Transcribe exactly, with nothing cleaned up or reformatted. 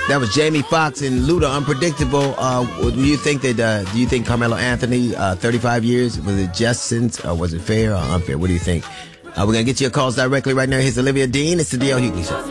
That was Jamie Foxx and Luda, Unpredictable. Uh, do you think that? Uh, do you think Carmelo Anthony, uh, thirty-five years, was it just since, or was it fair or unfair? What do you think? Uh, we're gonna get your calls directly right now. Here's Olivia Dean. It's the D L Hughley Show.